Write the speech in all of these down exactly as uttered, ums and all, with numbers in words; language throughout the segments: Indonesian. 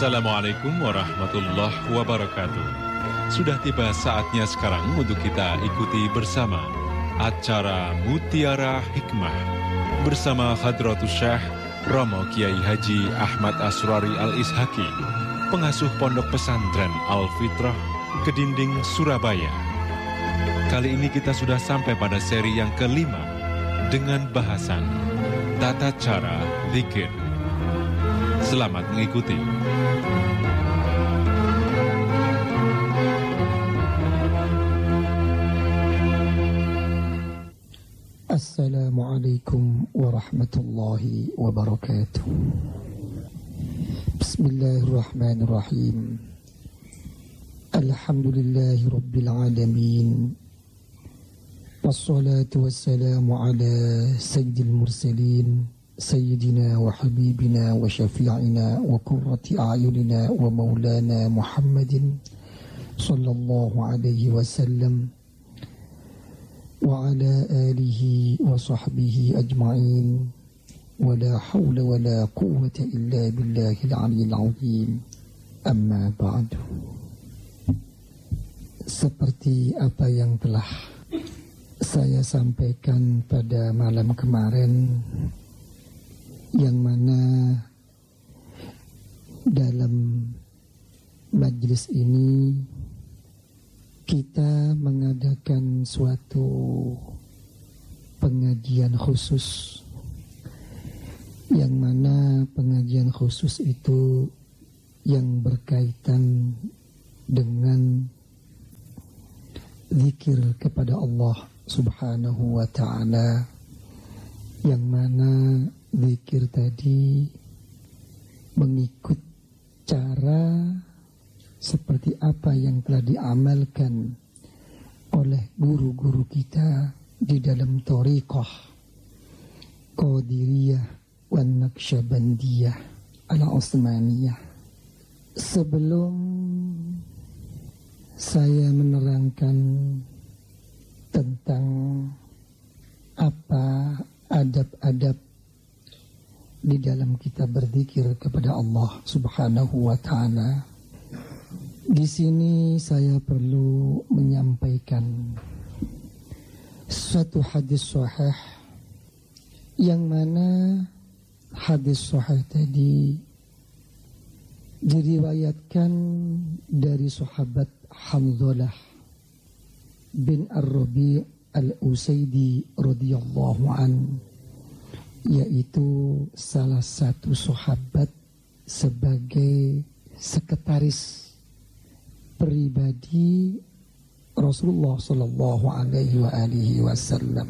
Assalamualaikum warahmatullahi wabarakatuh. Sudah tiba saatnya sekarang untuk kita ikuti bersama acara Mutiara Hikmah bersama Hadratus Syekh Romo Kiai Haji Ahmad Asrari Al-Ishaki, pengasuh Pondok Pesantren Al-Fitrah, Kedinding, Surabaya. Kali ini kita sudah sampai pada seri yang kelima dengan bahasan Tata Cara Zikir. Selamat mengikuti. Assalamualaikum warahmatullahi wabarakatuh. Bismillahirrahmanirrahim. Alhamdulillahi rabbil alamin. Wassalatu wassalamu ala sayyidil mursalin, sayyidina wa habibina wa syafi'ina wa qurrati a'yunina wa maulana Muhammadin sallallahu alaihi wasallam wa ala alihi wa sahbihi ajma'in, wa la hawla wa la quwwata illa billahil aliyyil azim. Amma ba'du. Seperti apa yang telah saya sampaikan pada malam kemarin, yang mana dalam majlis ini kita mengadakan suatu pengajian khusus, yang mana pengajian khusus itu yang berkaitan dengan zikir kepada Allah Subhanahu wa ta'ala, yang mana zikir tadi mengikut cara seperti apa yang telah diamalkan oleh guru-guru kita di dalam thariqah Qadiriyah wan Naqsyabandiyah al-Utsmaniyah. Sebelum saya menerangkan tentang apa adab-adab di dalam kita berzikir kepada Allah Subhanahu wa ta'ala, di sini saya perlu menyampaikan suatu hadis sahih, yang mana hadis sahih tadi diriwayatkan dari sahabat Hanzalah bin Ar-Rabi' Al-Usaidi radhiyallahu an, yaitu salah satu sahabat sebagai sekretaris pribadi Rasulullah sallallahu alaihi wa alihi wasallam.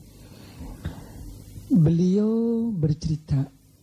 Beliau bercerita,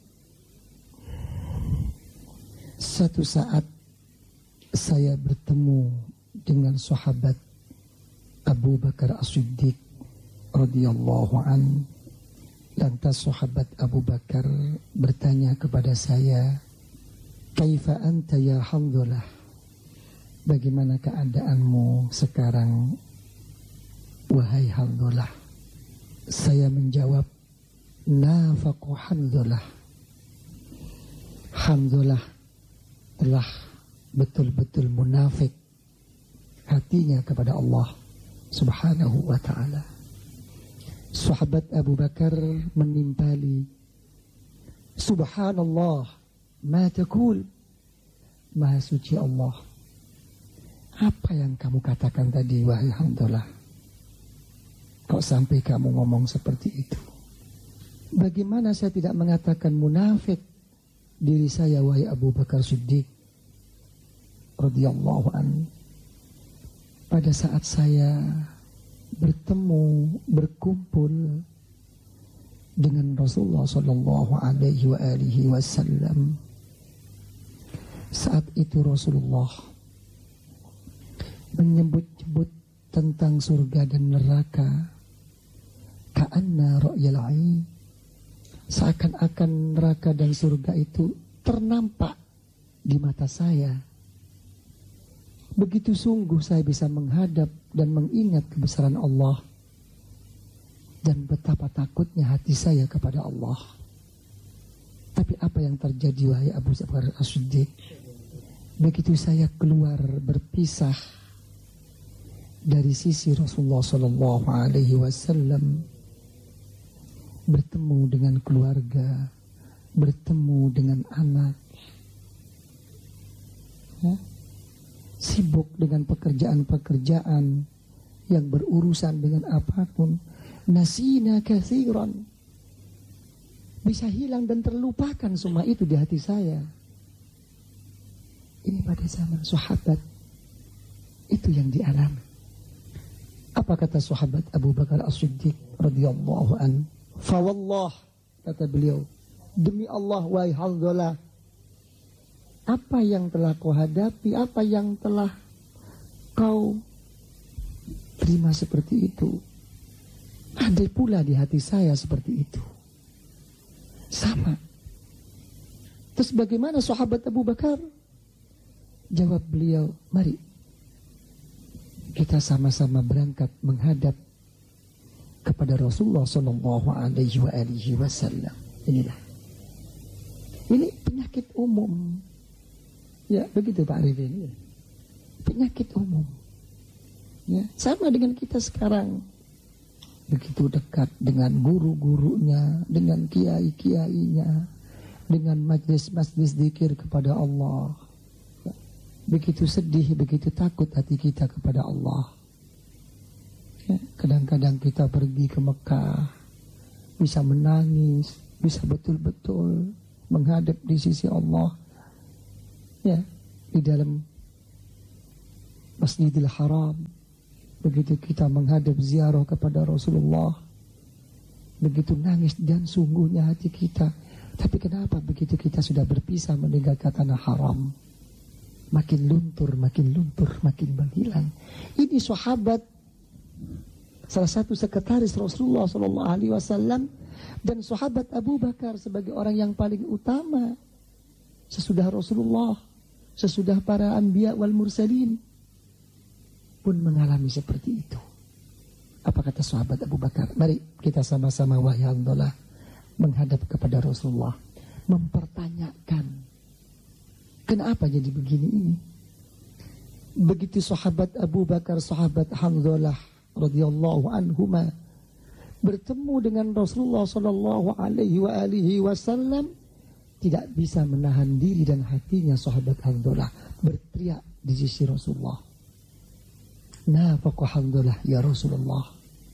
satu saat saya bertemu dengan sahabat Abu Bakar As-Siddiq radhiyallahu an. Lantas sahabat Abu Bakar bertanya kepada saya, "Kaifa anta ya Hanzalah? Bagaimana keadaanmu sekarang, wahai Hanzalah?" Saya menjawab, "Nafaqu Hanzalah. Hanzalah telah betul-betul munafik hatinya kepada Allah Subhanahu wa ta'ala." Sahabat Abu Bakar menimpali, "Subhanallah, ma taqul?" Maha suci Allah, apa yang kamu katakan tadi, wahai Hanzalah? Kok sampai kamu ngomong seperti itu? Bagaimana saya tidak mengatakan munafik diri saya, wahai Abu Bakar Siddiq radhiyallahu an, pada saat saya bertemu, berkumpul dengan Rasulullah sallallahu alaihi wa alihi wasallam. Saat itu Rasulullah menyebut-nyebut tentang surga dan neraka, ka'anna ra'yal 'ain, seakan-akan neraka dan surga itu ternampak di mata saya. Begitu sungguh saya bisa menghadap dan mengingat kebesaran Allah, dan betapa takutnya hati saya kepada Allah. Tapi apa yang terjadi, wahai Abu Bakar As-Siddiq? begitu saya keluar berpisah dari sisi Rasulullah Sallallahu Alaihi Wasallam, bertemu dengan keluarga, bertemu dengan anak, ya, sibuk dengan pekerjaan-pekerjaan yang berurusan dengan apapun, nasina katsiran, bisa hilang dan terlupakan semua itu di hati saya. Ini pada zaman sahabat itu yang dialami. Apa kata sahabat Abu Bakar As-Siddiq radhiyallahu an? Fa wallah, kata beliau, demi Allah wahai Hanzalah, apa yang telah kau hadapi, apa yang telah kau terima seperti itu, ada pula di hati saya seperti itu. Sama. Terus bagaimana sahabat Abu Bakar? Jawab beliau, mari kita sama-sama berangkat menghadap kepada Rasulullah Sallallahu Alaihi Wasallam. Inilah, ini penyakit umum, ya begitu Pak Arifin, ya. Penyakit umum, ya sama dengan kita sekarang, begitu dekat dengan guru-gurunya, dengan kiai-kiainya, dengan majlis-majlis zikir kepada Allah. Begitu sedih, begitu takut hati kita kepada Allah. Ya, kadang-kadang kita pergi ke Mekah, bisa menangis, bisa betul-betul menghadap di sisi Allah. Ya, di dalam Masjidil Haram, begitu kita menghadap ziarah kepada Rasulullah, begitu nangis dan sungguhnya hati kita. Tapi kenapa begitu kita sudah berpisah meninggalkan tanah haram, makin luntur, makin luntur, makin menghilang. Ini sahabat, salah satu sekretaris Rasulullah Sallallahu Alaihi Wasallam, dan sahabat Abu Bakar sebagai orang yang paling utama sesudah Rasulullah, sesudah para anbiya wal mursalin, pun mengalami seperti itu. Apa kata sahabat Abu Bakar? Mari kita sama-sama wahai Hanzalah menghadap kepada Rasulullah, mempertanyakan kenapa jadi begini ini. Begitu sahabat Abu Bakar, sahabat Hanzalah radhiyallahu anhuma bertemu dengan Rasulullah sallallahu alaihi wasallam, tidak bisa menahan diri dan hatinya sahabat Hanzalah berteriak di sisi Rasulullah, nafaqa Hanzalah ya Rasulullah,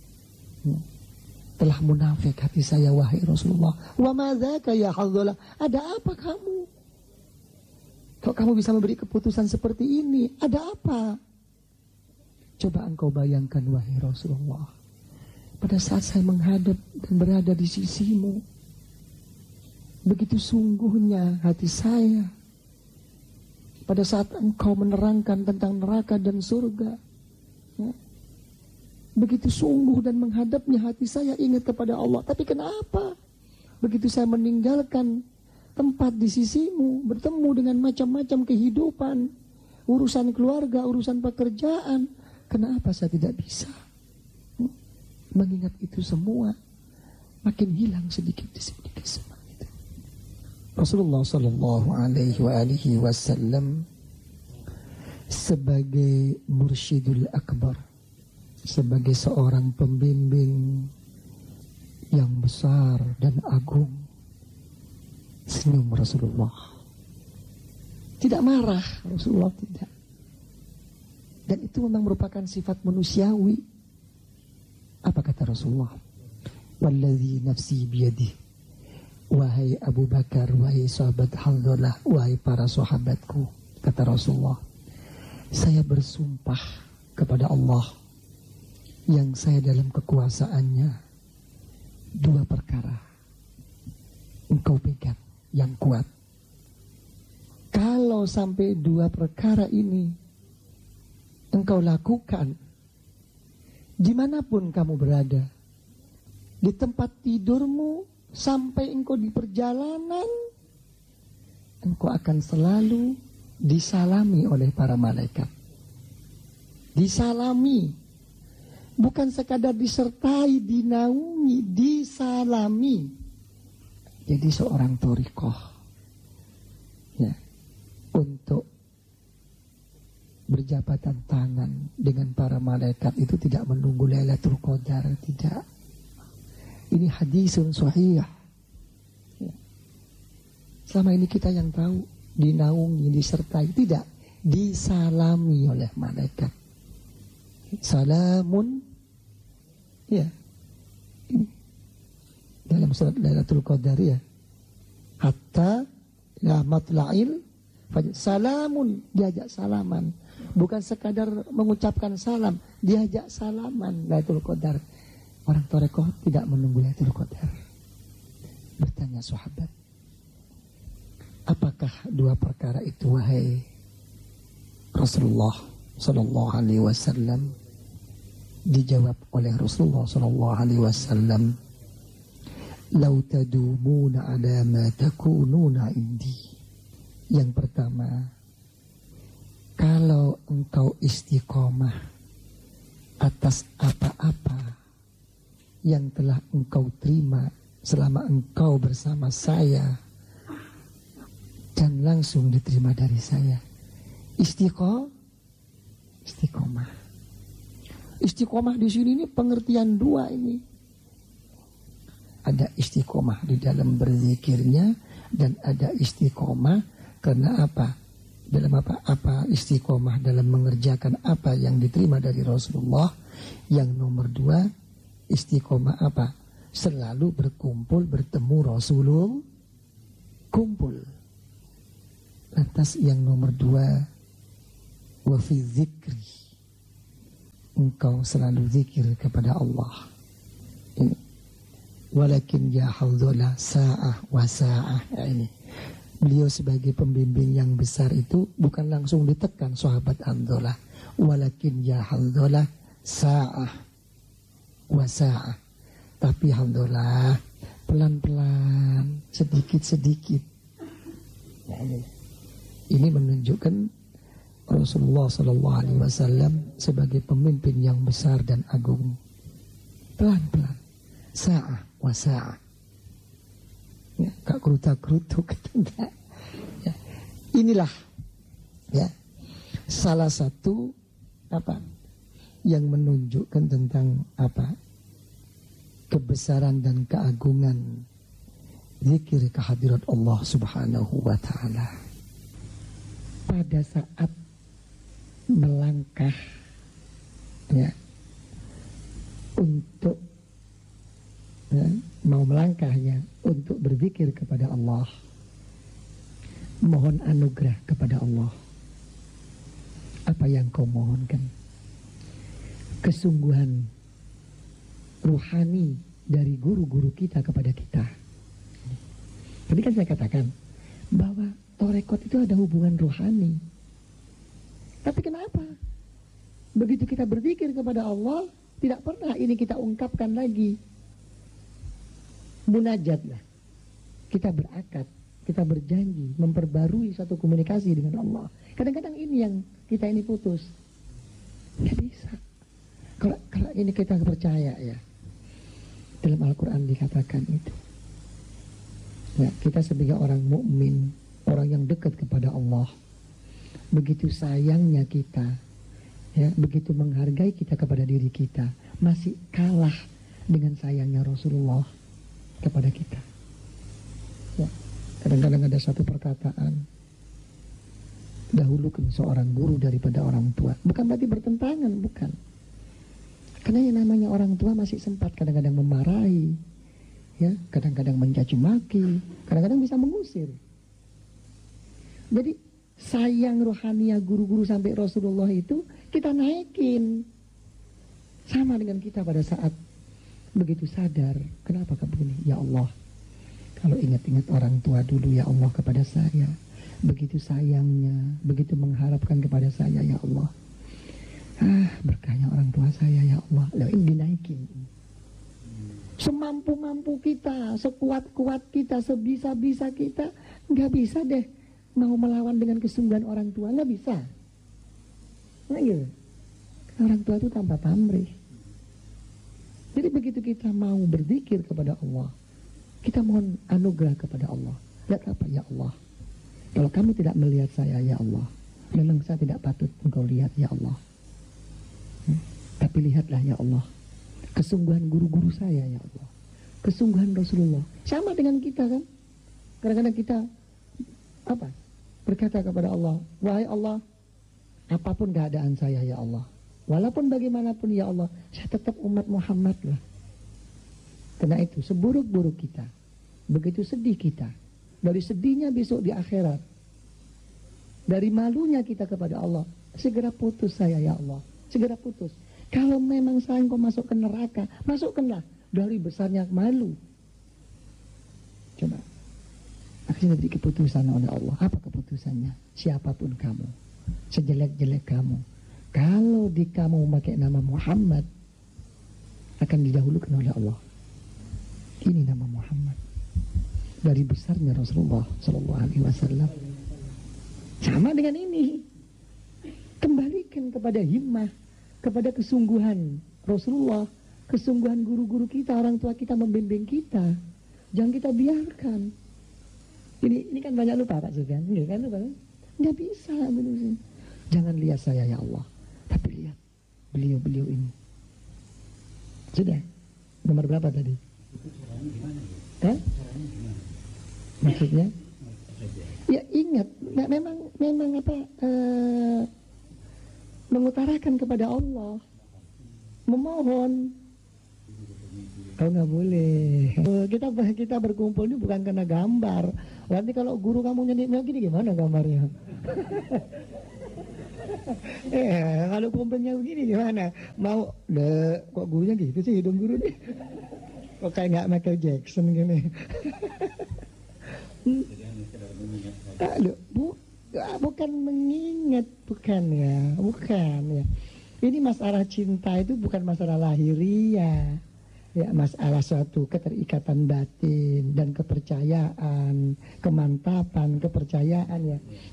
telah munafik hati saya wahai Rasulullah. Wa ma dzaka ya Hanzalah, ada apa kamu? Kok kamu bisa memberi keputusan seperti ini? Ada apa? Coba engkau bayangkan wahai Rasulullah, pada saat saya menghadap dan berada di sisimu, begitu sungguhnya hati saya pada saat engkau menerangkan tentang neraka dan surga, ya, begitu sungguh dan menghadapnya hati saya ingat kepada Allah. Tapi kenapa begitu saya meninggalkan tempat di sisimu, bertemu dengan macam-macam kehidupan, urusan keluarga, urusan pekerjaan, kenapa saya tidak bisa hmm? mengingat itu semua? Makin hilang sedikit demi sedikit semua itu. Rasulullah Sallallahu Alaihi Wasallam sebagai mursyidul akbar, sebagai seorang pembimbing yang besar dan agung, senyum Rasulullah. Tidak marah Rasulullah, tidak. Dan itu memang merupakan sifat manusiawi. Apa kata Rasulullah? Walladzi nafsi biyadih, wahai Abu Bakar, wahai sahabat Hanzalah, wahai para sahabatku, kata Rasulullah, saya bersumpah kepada Allah yang saya dalam kekuasaannya, dua perkara engkau pegang yang kuat. Kalau sampai dua perkara ini engkau lakukan, dimanapun kamu berada, di tempat tidurmu, sampai engkau di perjalanan, engkau akan selalu disalami oleh para malaikat. Disalami, bukan sekadar disertai, dinaungi, disalami. Jadi seorang thariqah, ya, untuk berjabatan tangan dengan para malaikat itu tidak menunggu Lailatul Qadar, tidak. Ini hadisun sahih. Ya. Selama ini kita yang tahu, dinaungi, disertai, tidak, disalami oleh malaikat. Salamun, ya, ini dalam surat Lailatul Qadar ya. Hatta la matla'il fajr. Salamun, diajak salaman. Bukan sekadar mengucapkan salam, diajak salaman Lailatul Qadar. Orang tarekat tidak menunggu Lailatul Qadar. Bertanya sahabat, apakah dua perkara itu wahai Rasulullah sallallahu alaihi wasallam? Dijawab oleh Rasulullah sallallahu alaihi wasallam, "Lau tadumuna ala ma takununa indi." Yang pertama, kalau engkau istiqomah atas apa-apa yang telah engkau terima selama engkau bersama saya, dan langsung diterima dari saya. Istiqomah, istiqomah. Istiqomah di sini ini pengertian dua ini. Ada istiqomah di dalam berzikirnya dan ada istiqomah karena apa? Dalam apa? Apa istiqomah dalam mengerjakan apa yang diterima dari Rasulullah. Yang nomor dua, istiqomah apa? Selalu berkumpul bertemu Rasulullah, kumpul. Lantas yang nomor dua, wa fi dzikri, engkau selalu zikir kepada Allah. Ini. Walakin ya hadzala sa'ah wa sa'ah. Ya, ini. Beliau sebagai pembimbing yang besar itu bukan langsung ditekan sahabat Hanzalah. Walakin ya Hanzalah sa'ah wa sa'ah. Tapi Hanzalah pelan-pelan, sedikit-sedikit. Ya, ini. Ini menunjukkan Rasulullah sallallahu alaihi wasallam sebagai pemimpin yang besar dan agung. Pelan-pelan, sa'ah wa sa'ah. Ya, gak kerutak-kerutuk. Ya. Inilah ya salah satu apa yang menunjukkan tentang apa kebesaran dan keagungan zikir kehadirat Allah Subhanahu wa taala. Pada saat melangkah ya untuk ya, mau melangkahnya untuk berzikir kepada Allah, mohon anugerah kepada Allah. Apa yang kau mohonkan? Kesungguhan ruhani dari guru-guru kita kepada kita. Tadi kan saya katakan bahwa tarekat itu ada hubungan ruhani. Tapi kenapa? Begitu kita berzikir kepada Allah, tidak pernah ini kita ungkapkan lagi. Munajatlah. Kita berakad, kita berjanji, memperbarui satu komunikasi dengan Allah. Kadang-kadang ini yang kita ini putus. Tidak bisa. Kalau, kalau ini kita percaya ya. Dalam Al-Quran dikatakan itu. Ya, kita sebagai orang mukmin, orang yang dekat kepada Allah, begitu sayangnya kita, ya, begitu menghargai kita kepada diri kita, masih kalah dengan sayangnya Rasulullah kepada kita. Ya, kadang-kadang ada satu perkataan, dahulukan seorang guru daripada orang tua. Bukan berarti bertentangan, bukan. Karena yang namanya orang tua masih sempat kadang-kadang memarahi, ya, kadang-kadang mencaci maki, kadang-kadang bisa mengusir. Jadi sayang rohania guru-guru sampai Rasulullah itu kita naikin. Sama dengan kita pada saat begitu sadar, kenapa begini? Ya Allah, kalau ingat-ingat orang tua dulu ya Allah kepada saya, begitu sayangnya, begitu mengharapkan kepada saya ya Allah. Ah, berkahnya orang tua saya ya Allah. Lalu ini dinaikin. Semampu-mampu kita, sekuat-kuat kita, sebisa-bisa kita, nggak bisa deh mau melawan dengan kesungguhan orang tua, nggak bisa. Nah, gitu. Orang tua itu tanpa pamrih. Jadi begitu kita mau berzikir kepada Allah, kita mohon anugerah kepada Allah. Lihat apa ya Allah? Kalau kamu tidak melihat saya ya Allah, memang saya tidak patut engkau lihat ya Allah. Hmm? Tapi lihatlah ya Allah, kesungguhan guru-guru saya ya Allah, kesungguhan Rasulullah. Sama dengan kita kan, kadang-kadang kita apa berkata kepada Allah, wahai Allah, apapun keadaan saya ya Allah, walaupun bagaimanapun ya Allah, saya tetap umat Muhammad lah. Karena itu seburuk-buruk kita, begitu sedih kita, dari sedihnya besok di akhirat, dari malunya kita kepada Allah, segera putus saya ya Allah, segera putus. Kalau memang saya engkau masuk ke neraka, masukkanlah, dari besarnya malu. Coba, akhirnya diberi keputusan oleh Allah. Apa keputusannya? Siapapun kamu, sejelek-jelek kamu, kalau di kamu memakai nama Muhammad, akan didahulukan oleh Allah. Ini nama Muhammad. Dari besarnya Rasulullah Sallallahu Alaihi Wasallam. Sama dengan ini. Kembalikan kepada himmah, kepada kesungguhan Rasulullah, kesungguhan guru-guru kita, orang tua kita membimbing kita. Jangan kita biarkan. Ini ini kan banyak lupa Pak Sufyan. Enggak kan lupa kan? Nggak bisa. Jangan lihat saya ya Allah, tapi lihat beliau-beliau ini. Sudah. Nomor berapa tadi? Itu caranya gimana ya? Hah? Caranya gimana? Maksudnya? Ya ingat, nah, memang memang apa uh, mengutarakan kepada Allah, memohon. Oh nggak boleh. Kita kita berkumpul ini bukan karena gambar. Nanti kalau guru kamu nyanyi gini gimana gambarnya? Eh kalau kumpulnya begini gimana? Mau deh kok gurunya gitu sih hidung guru nih? Kok kayak nggak Michael Jackson gini? hmm. Aduh, bu, bukan mengingat, bukan ya, bukan ya. Ini masalah cinta itu bukan masalah lahiriah, ya masalah suatu keterikatan batin dan kepercayaan, kemantapan, kepercayaan ya.